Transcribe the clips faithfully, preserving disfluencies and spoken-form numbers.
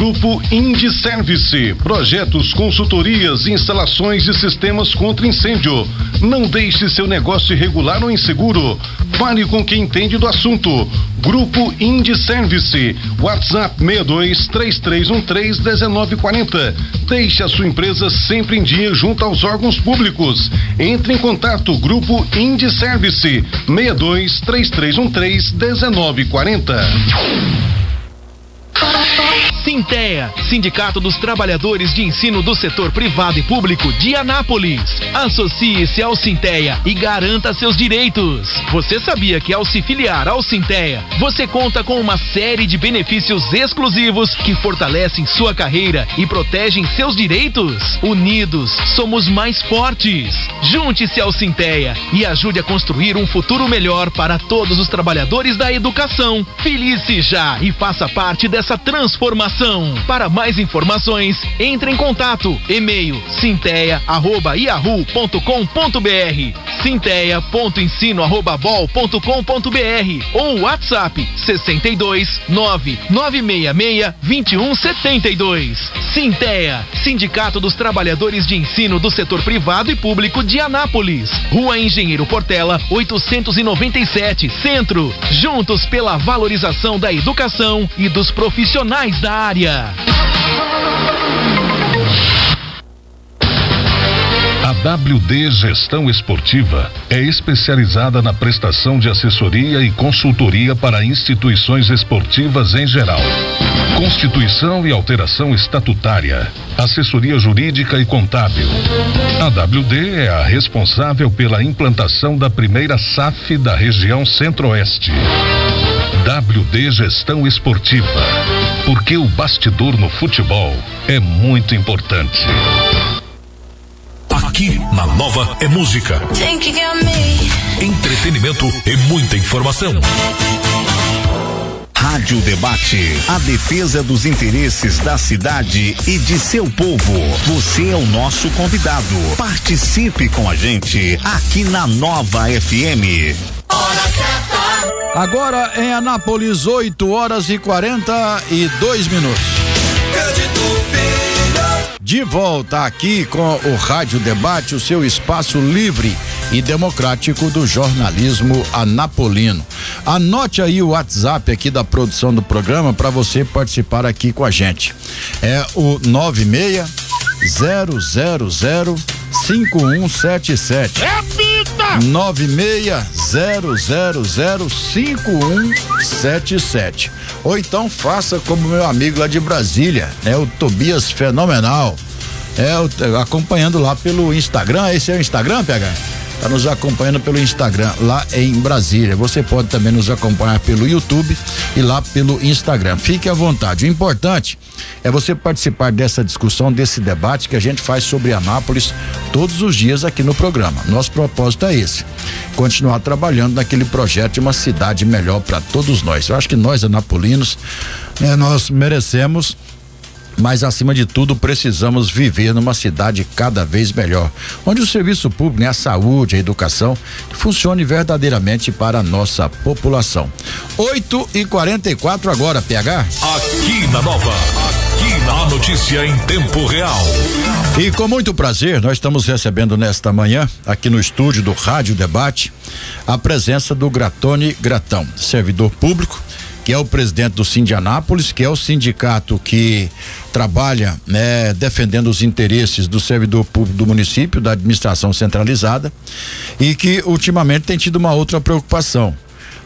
Grupo Indiservice, projetos, consultorias, instalações de sistemas contra incêndio. Não deixe seu negócio irregular ou inseguro. Fale com quem entende do assunto. Grupo Indiservice, WhatsApp seis dois três três um três um nove quatro zero. Deixe a sua empresa sempre em dia junto aos órgãos públicos. Entre em contato, Grupo Indiservice, seis dois três três um três um nove quatro zero. Sintea, Sindicato dos Trabalhadores de Ensino do Setor Privado e Público de Anápolis. Associe-se ao Sintea e garanta seus direitos. Você sabia que ao se filiar ao Sintea, você conta com uma série de benefícios exclusivos que fortalecem sua carreira e protegem seus direitos? Unidos, somos mais fortes. Junte-se ao Sintea e ajude a construir um futuro melhor para todos os trabalhadores da educação. Filie-se já e faça parte dessa transformação. Para mais informações, entre em contato. E-mail sintea arroba yahoo ponto com ponto br, sintea ponto ensino arroba bol ponto com ponto br ou WhatsApp sessenta e dois nove nove seis seis vinte e um setenta e dois. Sintea, Sindicato dos Trabalhadores de Ensino do Setor Privado e Público de Anápolis, Rua Engenheiro Portela, oitocentos e noventa e sete, Centro. Juntos pela valorização da educação e dos profissionais da área. A W D Gestão Esportiva é especializada na prestação de assessoria e consultoria para instituições esportivas em geral. Constituição e alteração estatutária, assessoria jurídica e contábil. A W D é a responsável pela implantação da primeira S A F da região Centro-Oeste. W D Gestão Esportiva, porque o bastidor no futebol é muito importante. Aqui na Nova é música, entretenimento e muita informação. Rádio Debate, a defesa dos interesses da cidade e de seu povo. Você é o nosso convidado. Participe com a gente aqui na Nova F M. Hora certa. Agora em Anápolis, oito horas e quarenta e dois minutos. De volta aqui com o Rádio Debate, o seu espaço livre e democrático do jornalismo anapolino. Anote aí o WhatsApp aqui da produção do programa para você participar aqui com a gente. É o nove seis zero zero zero cinco um sete sete. nove seis zero zero zero cinco um sete sete. Ou então faça como meu amigo lá de Brasília, é o Tobias Fenomenal. É, o, acompanhando lá pelo Instagram. Esse é o Instagram, P H? Tá nos acompanhando pelo Instagram lá em Brasília. Você pode também nos acompanhar pelo YouTube e lá pelo Instagram. Fique à vontade. O importante é você participar dessa discussão, desse debate que a gente faz sobre Anápolis todos os dias aqui no programa. Nosso propósito é esse: continuar trabalhando naquele projeto de uma cidade melhor para todos nós. Eu acho que nós, anapolinos, né, nós merecemos, mas acima de tudo precisamos viver numa cidade cada vez melhor, onde o serviço público, né, a saúde, a educação funcione verdadeiramente para a nossa população. oito e quarenta e quatro agora, P H. Aqui na Nova, aqui na notícia em tempo real. E com muito prazer nós estamos recebendo nesta manhã, aqui no estúdio do Rádio Debate, a presença do Gratone Gratão, servidor público, que é o presidente do Sindianápolis, que é o sindicato que trabalha, né, defendendo os interesses do servidor público do município, da administração centralizada, e que ultimamente tem tido uma outra preocupação,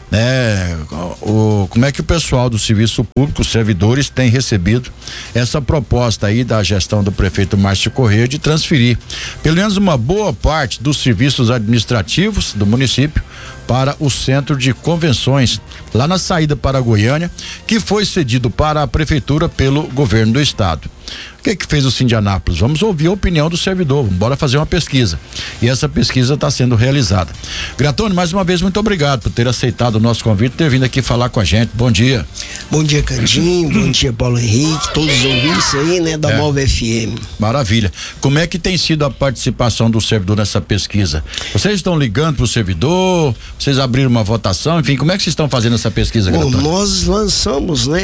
né? O, como é que o pessoal do serviço público, os servidores, tem recebido essa proposta aí da gestão do prefeito Márcio Corrêa de transferir pelo menos uma boa parte dos serviços administrativos do município para o centro de convenções, lá na saída para Goiânia, que foi cedido para a prefeitura pelo governo do estado. O que que fez o Sindianápolis? Vamos ouvir a opinião do servidor, vamos bora fazer uma pesquisa. E essa pesquisa está sendo realizada. Gratone, mais uma vez, muito obrigado por ter aceitado o nosso convite, ter vindo aqui falar com a gente. Bom dia. Bom dia, Candinho, bom dia, Paulo Henrique, todos os ouvintes aí, né, da é. Nova F M. Maravilha. Como é que tem sido a participação do servidor nessa pesquisa? Vocês estão ligando para o servidor? Vocês abriram uma votação? Enfim, como é que vocês estão fazendo essa pesquisa, Bom, Gratone? nós lançamos, né,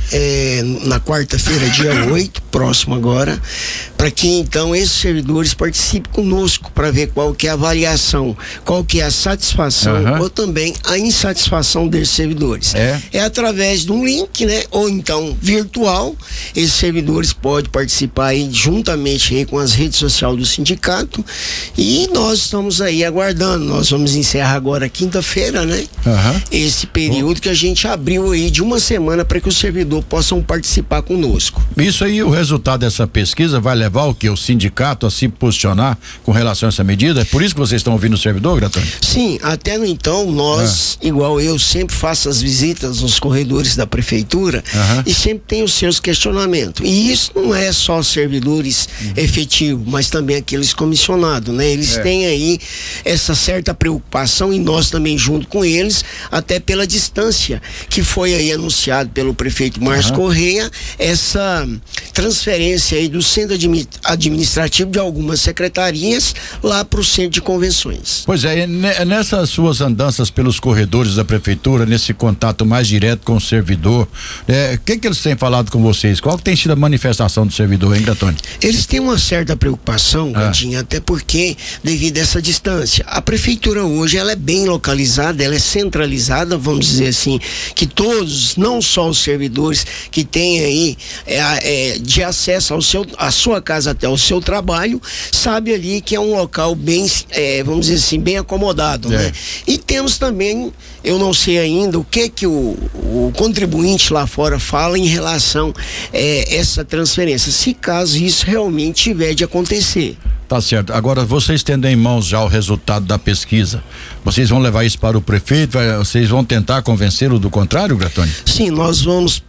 é, na quarta-feira, dia oito, próximo agora, para que então esses servidores participem conosco para ver qual que é a avaliação, qual que é a satisfação uhum. ou também a insatisfação desses servidores. É. é através de um link, né? Ou então virtual, esses servidores podem participar aí juntamente aí com as redes sociais do sindicato e nós estamos aí aguardando. Nós vamos encerrar agora quinta-feira, né? Uhum. Esse período oh. que a gente abriu aí de uma semana para que os servidores possam participar conosco. Isso aí, o resultado dessa pesquisa vai levar o que? O sindicato a se posicionar com relação a essa medida? É por isso que vocês estão ouvindo o servidor, Gratoni? Sim, até no então, nós, ah. igual eu, sempre faço as visitas nos corredores da prefeitura uhum. e sempre tem os seus questionamentos. E isso não é só servidores uhum. efetivos, mas também aqueles comissionados, né? Eles é. têm aí essa certa preocupação e nós também junto com eles, até pela distância que foi aí anunciado pelo prefeito Márcio uhum. Correia, essa transferência aí do centro administrativo de algumas secretarias lá para o centro de convenções. Pois é, nessas suas andanças pelos corredores da prefeitura, nesse contato mais direto com o servidor, o é, que que eles têm falado com vocês? Qual que tem sido a manifestação do servidor, hein, Gratoni? Eles têm uma certa preocupação, ah. Gandinha, até porque devido a essa distância, a prefeitura hoje ela é bem localizada, ela é centralizada, vamos dizer assim, que todos, não só os servidores que têm aí é, é, de acesso ao seu, à sua casa até o seu trabalho, sabe ali que é um local bem, é, vamos dizer assim, bem acomodado, é. né? E temos também, eu não sei ainda o que que o, o contribuinte lá fora fala em relação a é, essa transferência, se caso isso realmente tiver de acontecer. Tá certo. Agora, vocês tendo em mãos já o resultado da pesquisa, vocês vão levar isso para o prefeito? Vocês vão tentar convencê-lo do contrário, Gratoni? Sim, nós vamos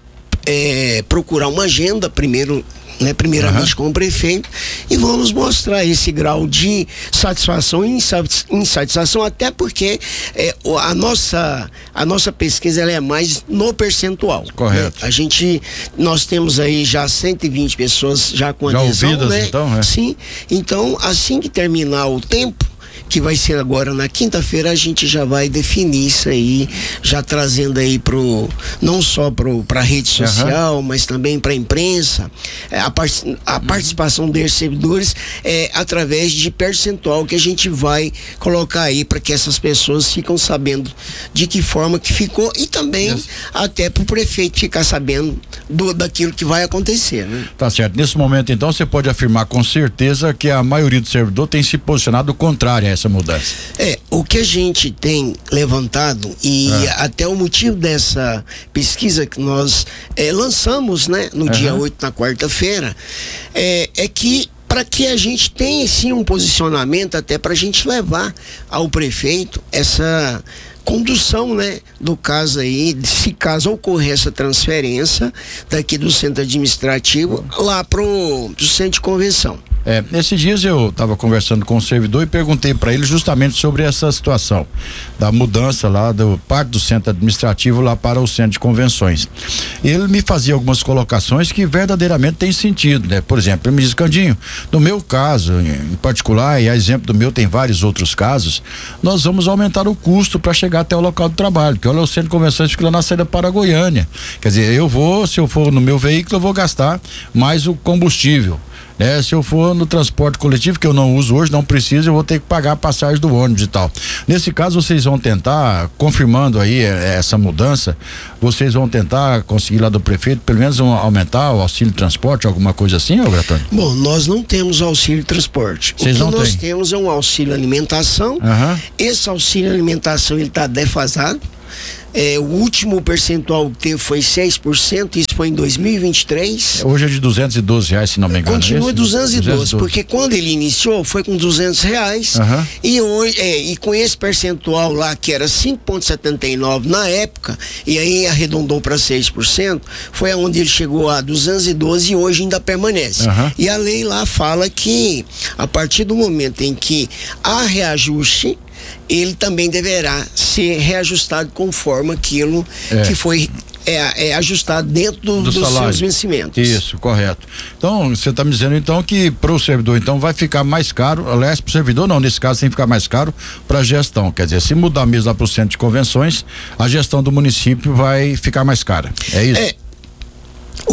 é, procurar uma agenda primeiro, né, primeiramente uhum. com o prefeito, e vamos mostrar esse grau de satisfação e insatisfação, até porque é, a nossa a nossa pesquisa ela é mais no percentual. Correto. Né? A gente, nós temos aí já cento e vinte pessoas já com adesão, já ouvidas, né? Então, é. Sim, então assim que terminar o tempo, que vai ser agora na quinta-feira, a gente já vai definir isso aí, já trazendo aí pro, não só pro, pra rede social, uhum. mas também pra imprensa, é, a, part, a uhum. participação desses servidores é através de percentual que a gente vai colocar aí para que essas pessoas ficam sabendo de que forma que ficou e também yes. até pro prefeito ficar sabendo do, daquilo que vai acontecer, né? Tá certo. Nesse momento, então, você pode afirmar com certeza que a maioria do servidor tem se posicionado contrário a essa mudança. É, o que a gente tem levantado e ah. até o motivo dessa pesquisa que nós é, lançamos, né, no uhum. dia oito, na quarta-feira, é, é que para que a gente tenha sim um posicionamento até para a gente levar ao prefeito essa condução, né, do caso aí, se caso ocorrer essa transferência daqui do centro administrativo lá pro, pro centro de convenção. É, nesses dias eu estava conversando com o servidor e perguntei para ele justamente sobre essa situação da mudança lá do parte do centro administrativo lá para o centro de convenções. Ele me fazia algumas colocações que verdadeiramente têm sentido, né? Por exemplo, ele me diz: Candinho, no meu caso em particular, e a exemplo do meu tem vários outros casos, nós vamos aumentar o custo para chegar até o local do trabalho, porque olha, o centro de convenções fica lá na saída para Goiânia. Quer dizer, eu vou, se eu for no meu veículo, eu vou gastar mais o combustível. É, se eu for no transporte coletivo, que eu não uso hoje, não preciso, eu vou ter que pagar a passagem do ônibus e tal. Nesse caso, vocês vão tentar, confirmando aí essa mudança, vocês vão tentar conseguir lá do prefeito, pelo menos um, aumentar o auxílio de transporte, alguma coisa assim, ô Gratoni? Bom, nós não temos auxílio de transporte. Vocês o que não nós tem? temos é um auxílio alimentação. Uhum. Esse auxílio alimentação, ele está defasado. É, o último percentual que teve foi seis por cento, isso foi em dois mil e vinte e três. Hoje é de duzentos e doze reais, se não me engano. Continua esse? duzentos e doze, porque quando ele iniciou foi com duzentos reais, uhum. e, hoje, é, e com esse percentual lá que era cinco vírgula setenta e nove na época, e aí arredondou para seis por cento, foi aonde ele chegou a duzentos e doze e hoje ainda permanece. Uhum. E a lei lá fala que a partir do momento em que há reajuste, ele também deverá ser reajustado conforme aquilo é. que foi é, é ajustado dentro do, do dos seus vencimentos. Isso, correto. Então, você está me dizendo então que para o servidor então vai ficar mais caro, aliás, para o servidor não, nesse caso tem que ficar mais caro para a gestão, quer dizer, se mudar mesmo lá para o centro de convenções, a gestão do município vai ficar mais cara, é isso? É.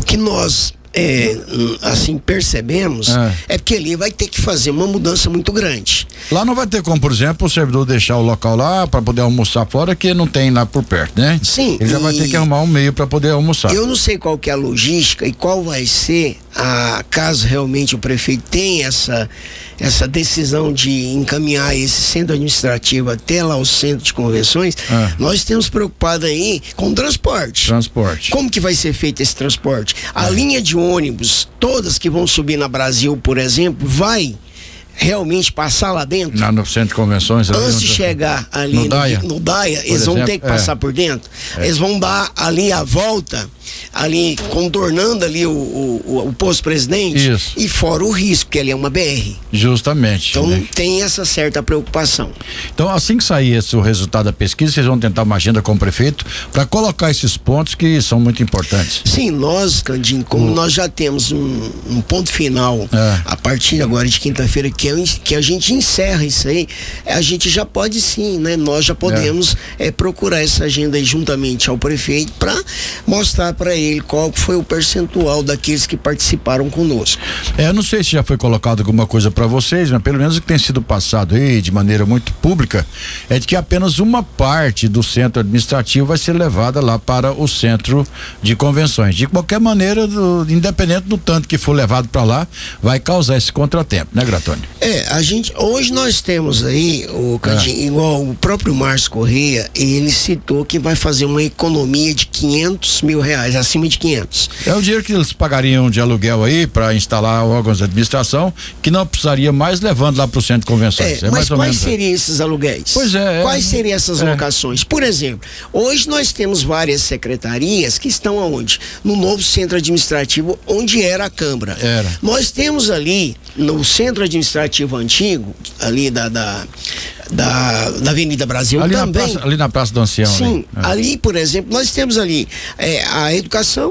que nós É, assim, percebemos, é. é porque ali vai ter que fazer uma mudança muito grande. Lá não vai ter como, por exemplo, o servidor deixar o local lá para poder almoçar fora, que não tem lá por perto, né? Sim. Ele já vai ter que arrumar um meio para poder almoçar. Eu não sei qual que é a logística e qual vai ser a, caso realmente o prefeito tenha essa, essa decisão de encaminhar esse centro administrativo até lá o centro de convenções, é. nós temos preocupado aí com o transporte. Transporte. Como que vai ser feito esse transporte? A é. linha de ônibus, todas que vão subir na Brasil, por exemplo, vai realmente passar lá dentro? Lá no centro de convenções. Antes de chegar ali no, no Daia, no Daia eles exemplo, vão ter que é. passar por dentro. É. Eles vão dar ali a volta, ali contornando ali o, o, o posto presidente. Isso. E fora o risco, que ali é uma B R. Justamente. Então né? tem essa certa preocupação. Então assim que sair esse, o resultado da pesquisa, vocês vão tentar uma agenda com o prefeito para colocar esses pontos que são muito importantes. Sim, nós, Candinho, como hum. nós já temos um, um ponto final é. a partir agora de quinta-feira, que, é, que a gente encerra isso aí, a gente já pode sim, né? Nós já podemos é. É, procurar essa agenda aí juntamente ao prefeito para mostrar para ele qual foi o percentual daqueles que participaram conosco. É, eu não sei se já foi colocado alguma coisa para vocês, mas pelo menos o que tem sido passado aí de maneira muito pública é de que apenas uma parte do centro administrativo vai ser levada lá para o centro de convenções. De qualquer maneira, do, independente do tanto que for levado para lá, vai causar esse contratempo, né, Gratoni? É, a gente, hoje nós temos aí, o Candinho, é. igual o próprio Márcio Correia, ele citou que vai fazer uma economia de quinhentos mil reais, acima de quinhentos. É o dinheiro que eles pagariam de aluguel aí para instalar órgãos de administração, que não precisaria mais levando lá para o centro de convenções. É, é mas mais ou quais menos seriam esses aluguéis? Pois é. Quais é, seriam essas é. locações? Por exemplo, hoje nós temos várias secretarias que estão aonde? No novo centro administrativo, onde era a Câmara. Era. Nós temos ali, no centro administrativo antigo, ali da, da, da, da Avenida Brasil ali também. Na praça, ali na Praça do Ancião. Sim, ali, é. ali, por exemplo, nós temos ali é, a educação,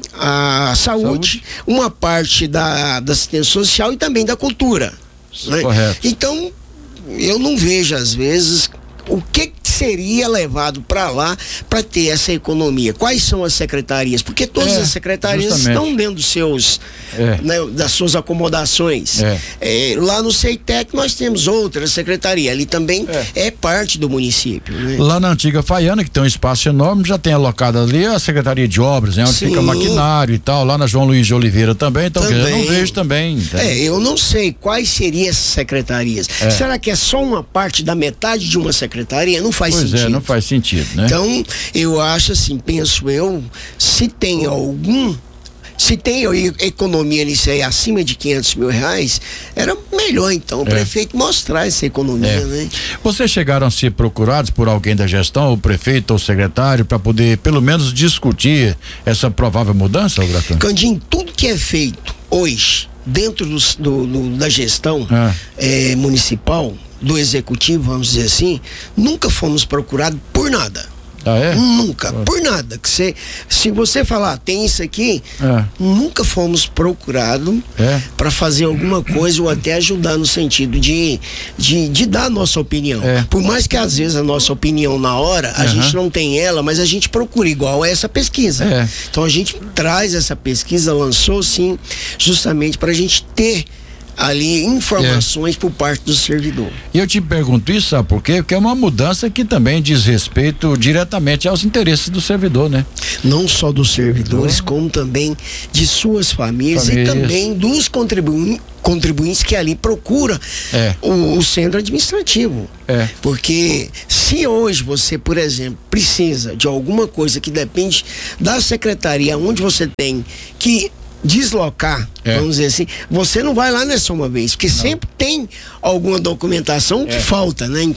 a saúde, saúde, uma parte da, da assistência social e também da cultura. Né? Correto. Então, eu não vejo às vezes o que seria levado para lá para ter essa economia. Quais são as secretarias? Porque todas é, as secretarias justamente. estão dentro dos seus, é. né, das suas acomodações. É. É, lá no CEITEC nós temos outra secretaria, ali também é, é parte do município. Né? Lá na antiga Faiana, que tem um espaço enorme, já tem alocado ali a Secretaria de Obras, né, onde Sim. fica maquinário e tal, lá na João Luiz de Oliveira também, então também. eu não vejo também. Né? É, eu não sei quais seriam essas secretarias. É. Será que é só uma parte da metade de uma secretaria? Não faz pois sentido. É, não faz sentido, né? Então, eu acho assim, penso eu, se tem algum, se tem economia nisso aí acima de quinhentos mil reais, era melhor então o é. prefeito mostrar essa economia, é. né? Vocês chegaram a ser procurados por alguém da gestão, o prefeito ou o secretário, para poder pelo menos discutir essa provável mudança, Gratoni? Candinho, tudo que é feito hoje dentro do, do, do, da gestão é. É, municipal, do executivo, vamos dizer assim, nunca fomos procurados por nada. Ah, é? Nunca, ah. por nada. Que cê, se você falar, tem isso aqui, é. nunca fomos procurados é. para fazer alguma coisa ou até ajudar no sentido de, de, de dar a nossa opinião. É. Por mais que às vezes a nossa opinião na hora, a uhum. gente não tem ela, mas a gente procura igual a essa pesquisa. É. Então a gente traz essa pesquisa, lançou sim, justamente para a gente ter ali informações é. por parte do servidor. E eu te pergunto isso, sabe por quê? Porque é uma mudança que também diz respeito diretamente aos interesses do servidor, né? Não só dos servidores, como também de suas famílias, famílias. e também dos contribuintes contribuintes que ali procura é. o, o centro administrativo. É. Porque se hoje você, por exemplo, precisa de alguma coisa que depende da secretaria, onde você tem que deslocar, é. vamos dizer assim, você não vai lá nessa uma vez, porque não. sempre tem alguma documentação que é. falta, né?